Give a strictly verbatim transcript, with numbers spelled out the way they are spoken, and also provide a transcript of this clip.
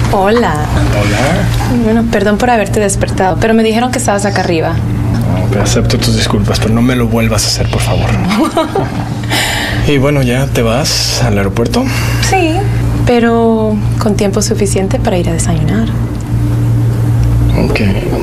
Hola. Hola. Bueno, perdón por haberte despertado, pero me dijeron que estabas acá arriba. No, acepto tus disculpas, pero no me lo vuelvas a hacer, por favor. Y bueno, ¿ya te vas al aeropuerto? Sí, pero con tiempo suficiente para ir a desayunar. Ok.